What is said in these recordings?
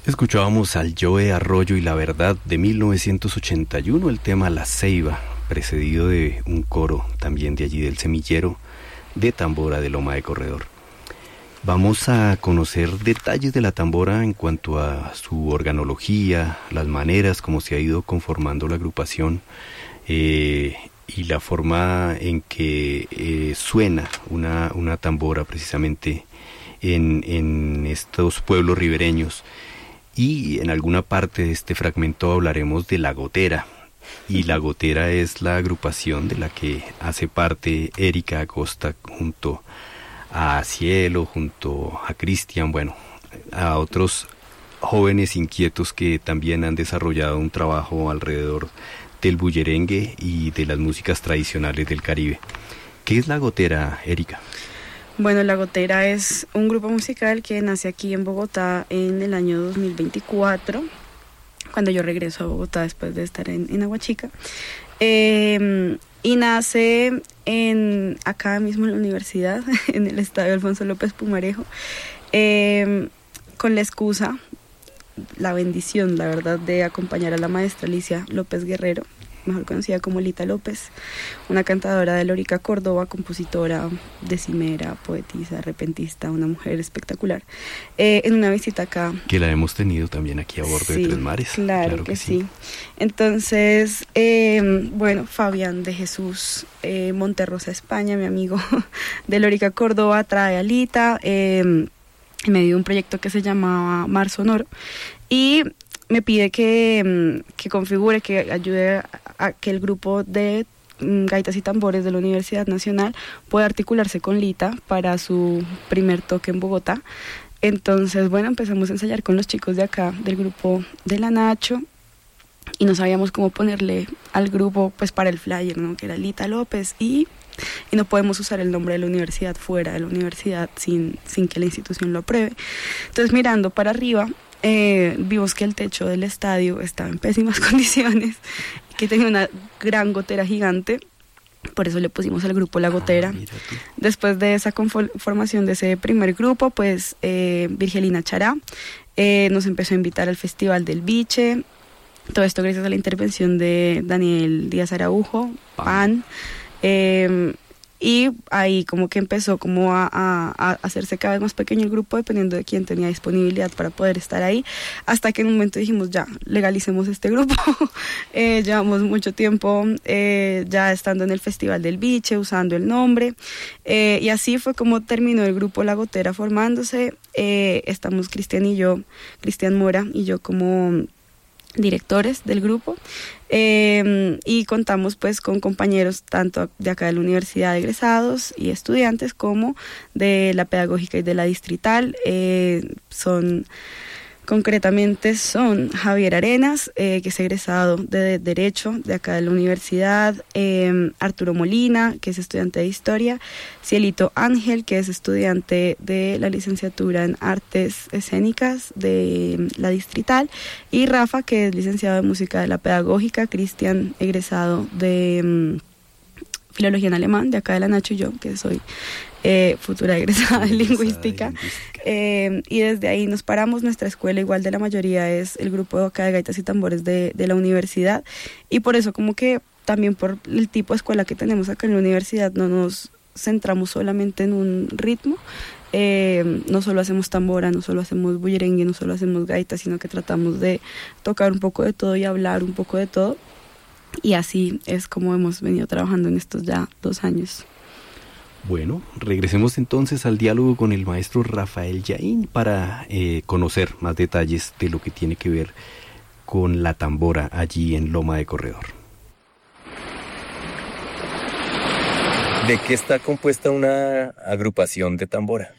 Escuchábamos al Joe Arroyo y La Verdad de 1981, el tema La Ceiba, precedido de un coro también de allí del Semillero de Tambora de Loma de Corredor. Vamos a conocer detalles de la tambora en cuanto a su organología, las maneras como se ha ido conformando la agrupación y la forma en que suena una tambora precisamente en estos pueblos ribereños. Y en alguna parte de este fragmento hablaremos de La Gotera. Y La Gotera es la agrupación de la que hace parte Erika Acosta junto a Cielo, junto a Cristian, bueno, a otros jóvenes inquietos que también han desarrollado un trabajo alrededor del bullerengue y de las músicas tradicionales del Caribe. ¿Qué es La Gotera, Erika? Bueno, La Gotera es un grupo musical que nace aquí en Bogotá en el año 2024, cuando yo regreso a Bogotá después de estar en Aguachica. Y nace acá mismo en la universidad, en el Estadio Alfonso López Pumarejo, con la excusa, la bendición, la verdad, de acompañar a la maestra Alicia López Guerrero, mejor conocida como Lita López, una cantadora de Lórica Córdoba, compositora, decimera, poetisa, repentista, una mujer espectacular, en una visita acá. Que la hemos tenido también aquí a bordo de Tres Mares. Claro que sí. Entonces, bueno, Fabián de Jesús Monterrosa, España, mi amigo de Lórica Córdoba, trae a Lita, en medio de un proyecto que se llamaba Mar Sonoro, y me pide que configure, que ayude a que el grupo de gaitas y tambores de la Universidad Nacional pueda articularse con Lita para su primer toque en Bogotá. Entonces, bueno, empezamos a ensayar con los chicos de acá, del grupo de la Nacho, y no sabíamos cómo ponerle al grupo, pues para el flyer, ¿no? Que era Lita López, y no podemos usar el nombre de la universidad fuera de la universidad sin que la institución lo apruebe. Entonces, mirando para arriba, vimos que el techo del estadio estaba en pésimas condiciones, que tenía una gran gotera gigante, por eso le pusimos al grupo La Gotera. Después de esa conformación de ese primer grupo, pues Virgelina Chará nos empezó a invitar al Festival del Biche, todo esto gracias a la intervención de Daniel Díaz Araujo, PAN, y ahí como que empezó como a hacerse cada vez más pequeño el grupo, dependiendo de quién tenía disponibilidad para poder estar ahí, hasta que en un momento dijimos, ya, legalicemos este grupo. Llevamos mucho tiempo ya estando en el Festival del Biche, usando el nombre, y así fue como terminó el grupo La Gotera formándose. Estamos Cristian Mora y yo como directores del grupo, y contamos pues con compañeros tanto de acá de la universidad, egresados y estudiantes, como de la pedagógica y de la distrital. Concretamente son Javier Arenas, que es egresado de Derecho de acá de la universidad, Arturo Molina, que es estudiante de Historia, Cielito Ángel, que es estudiante de la licenciatura en Artes Escénicas de la distrital, y Rafa, que es licenciado en Música de la Pedagógica, Cristian, egresado de Filología en Alemán de acá de la Nacho, y yo, que soy futura egresada de lingüística. Y desde ahí nos paramos. Nuestra escuela, igual de la mayoría, es el grupo acá de gaitas y tambores de la universidad, y por eso como que también por el tipo de escuela que tenemos acá en la universidad no nos centramos solamente en un ritmo. No solo hacemos tambora, no solo hacemos bullerengue, no solo hacemos gaitas, sino que tratamos de tocar un poco de todo y hablar un poco de todo, y así es como hemos venido trabajando en estos ya 2 años. Bueno, regresemos entonces al diálogo con el maestro Rafael Yaín para conocer más detalles de lo que tiene que ver con la tambora allí en Loma de Corredor. ¿De qué está compuesta una agrupación de tambora?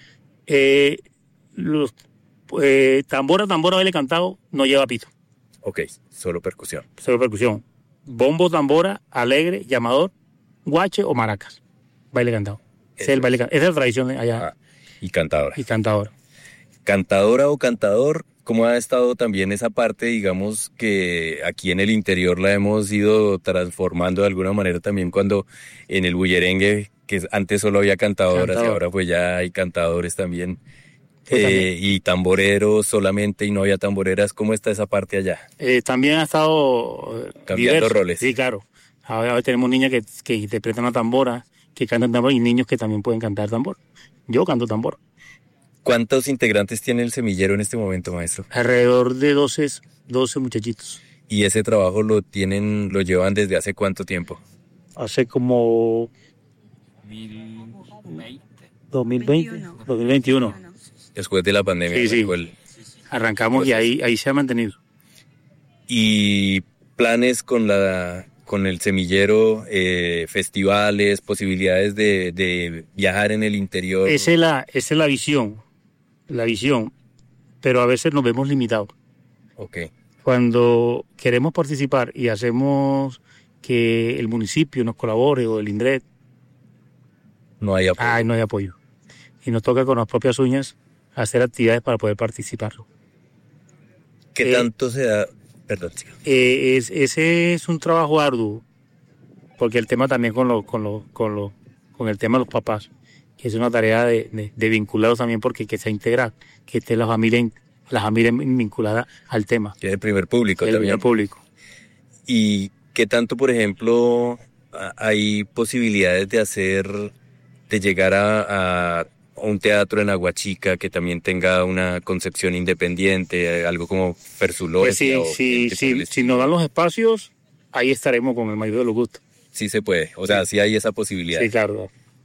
Tambora, baile cantado, no lleva pito. Ok, solo percusión. Solo percusión. Bombo, tambora, alegre, llamador, guache o maracas. Baile cantado. Esa es la tradición allá. Y cantadora. Y cantadora. Cantadora o cantador, ¿cómo ha estado también esa parte, digamos, que aquí en el interior la hemos ido transformando de alguna manera también, cuando en el bullerengue, que antes solo había cantadoras y ahora pues ya hay cantadores también? Y tamboreros solamente y no había tamboreras. ¿Cómo está esa parte allá? También ha estado cambiando diverso. roles. Sí, claro. Ahora tenemos niñas que interpretan la tambora, que cantan tambor, y niños que también pueden cantar tambor. Yo canto tambor. ¿Cuántos integrantes tiene el semillero en este momento, maestro? Alrededor de 12 muchachitos. ¿Y ese trabajo lo llevan desde hace cuánto tiempo? Hace como 2021. Después de la pandemia. Sí. Arrancamos y ahí se ha mantenido. ¿Y planes con el semillero, festivales, posibilidades de viajar en el interior? Esa es la visión, pero a veces nos vemos limitados. Okay. Cuando queremos participar y hacemos que el municipio nos colabore o el INDRED, no hay apoyo. No hay apoyo. Y nos toca con las propias uñas hacer actividades para poder participar. ¿Qué tanto se da? Perdón, chica. Ese es un trabajo arduo, porque el tema también con el tema de los papás, que es una tarea de vincularlos también, porque que sea integral, que esté la familia vinculada al tema. Que es el primer público también. El primer público. ¿Y qué tanto, por ejemplo, hay posibilidades de llegar a un teatro en Aguachica que también tenga una concepción independiente, algo como Fersulosia? Pues si nos dan los espacios, ahí estaremos con el mayor de los gustos. Sí se puede, o sea, sí hay esa posibilidad. Sí, claro.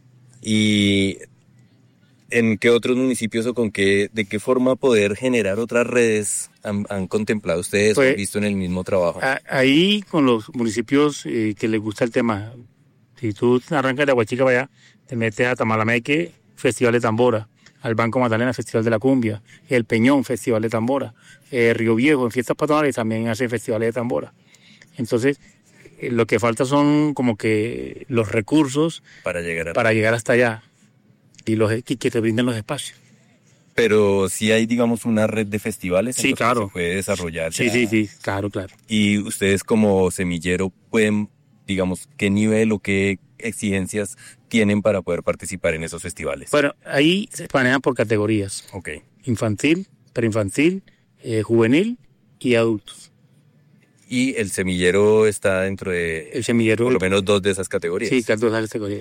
¿Y en qué otros municipios o de qué forma poder generar otras redes han contemplado ustedes o han visto en el mismo trabajo? Ahí con los municipios que les gusta el tema, si tú arrancas de Aguachica para allá, te metes a Tamalameque, Festival de Tambora, al Banco Magdalena, Festival de la Cumbia, El Peñón, Festival de Tambora, Río Viejo, en fiestas patronales también hacen festivales de tambora. Entonces, lo que falta son como que los recursos para llegar hasta allá y que te brinden los espacios. Pero sí hay, digamos, una red de festivales. Sí, claro. Que se puede desarrollar. Sí, claro. Y ustedes como semillero pueden, digamos, ¿qué nivel o qué exigencias tienen para poder participar en esos festivales? Bueno, ahí se planean por categorías. Okay. Infantil, preinfantil, juvenil y adultos. Y el semillero está dentro de por lo menos 2 de esas categorías. Sí, 2 de esas categorías.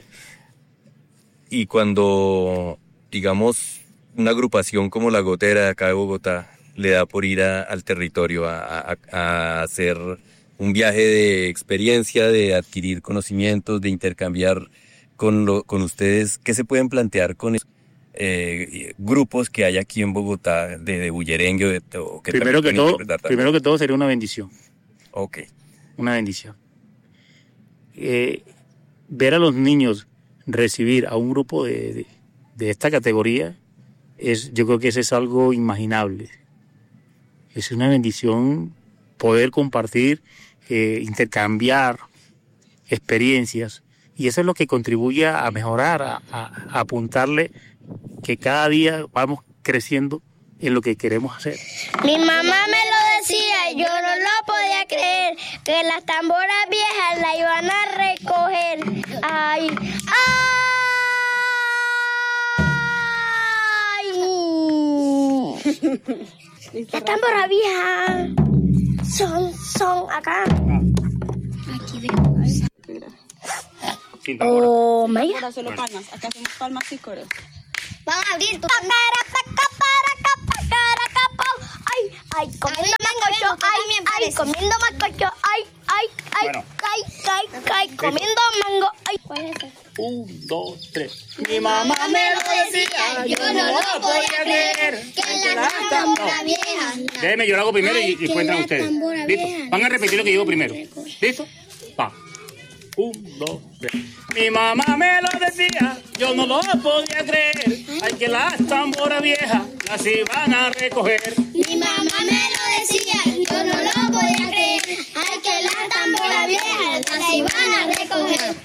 Y cuando, digamos, una agrupación como La Gotera de acá de Bogotá le da por ir al territorio a hacer un viaje de experiencia, de adquirir conocimientos, de intercambiar con ustedes, ¿qué se pueden plantear con esos grupos que hay aquí en Bogotá de bullerengue? Primero que todo sería una bendición. Ok. Una bendición. Ver a los niños recibir a un grupo de esta categoría, yo creo que eso es algo inimaginable. Es una bendición poder compartir, intercambiar experiencias, y eso es lo que contribuye a mejorar, a apuntarle que cada día vamos creciendo en lo que queremos hacer. Mi mamá me lo decía, yo no lo podía creer, que las tamboras viejas la iban a recoger. ¡Ay! ¡Ay! Las tamboras viejas son acá. Aquí vemos. Oh, Maya. Ahora solo palmas, acá hacemos palmas y coros. Vamos a abrir tu ay, comiendo macocho, ay, comiendo macocho, ay, comiendo mango, ay. ¿Cuál es ese? 1, 2, 3. Mi mamá me lo decía, yo no lo podía creer, que la tambora vieja. Déjeme, yo lo hago primero y cuentan ustedes. ¿Listo? Van a repetir lo que digo primero. ¿Listo? Va. 1, 2, 3. Mi mamá me lo decía, yo no lo podía creer, ay, que las tamboras viejas las iban a recoger. Mi mamá me lo decía, yo no lo podía creer, ay, que las tamboras viejas las iban a recoger.